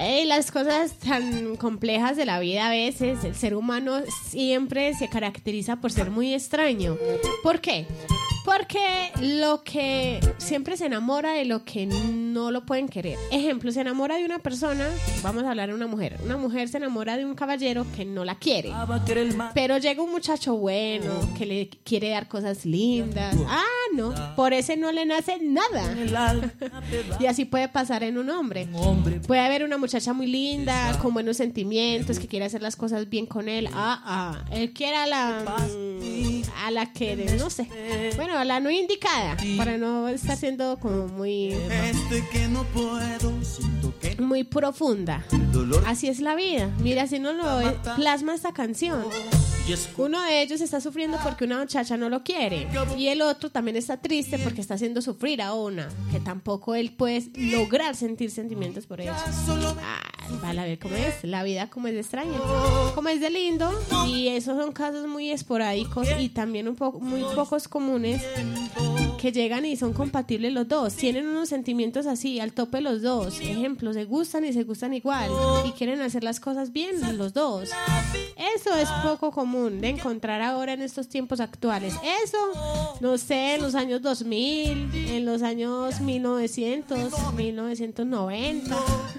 Las cosas tan complejas de la vida a veces, el ser humano siempre se caracteriza por ser muy extraño. ¿Por qué? Porque lo que siempre se enamora de lo que no lo pueden querer. Ejemplo, se enamora de una persona, vamos a hablar de una mujer. Una mujer se enamora de un caballero que no la quiere. Pero llega un muchacho bueno, que le quiere dar cosas lindas. No, por ese no le nace nada. Y así puede pasar en un hombre. Puede haber una muchacha muy linda, con buenos sentimientos, que quiere hacer las cosas bien con él. Él quiere a la que, no sé, bueno, a la no indicada, para no estar siendo como muy profunda. Así es la vida. Mira, si no lo plasma esta canción. Uno de ellos está sufriendo porque una muchacha no lo quiere, y el otro también está triste porque está haciendo sufrir a una que tampoco él puede lograr sentir sentimientos por ella. Vale, a ver cómo es la vida, cómo es de extraña, cómo es de lindo. Y esos son casos muy esporádicos y también muy pocos comunes, que llegan y son compatibles los dos, tienen unos sentimientos así al tope los dos. Ejemplo, se gustan y se gustan igual y quieren hacer las cosas bien los dos. Eso es poco común de encontrar ahora en estos tiempos actuales. Eso, no sé, en los años 2000, en los años 1900, 1990,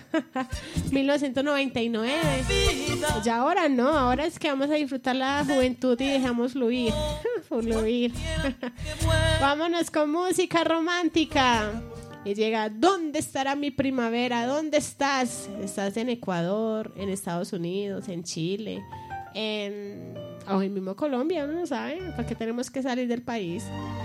1999. Ya ahora no, ahora es que vamos a disfrutar la juventud y dejamos fluir. Fluir. Vámonos con música romántica. Y llega, ¿dónde estará mi primavera? ¿Dónde estás? ¿Estás en Ecuador, en Estados Unidos, en Chile, en mismo Colombia? Uno no sabe, ¿para qué tenemos que salir del país?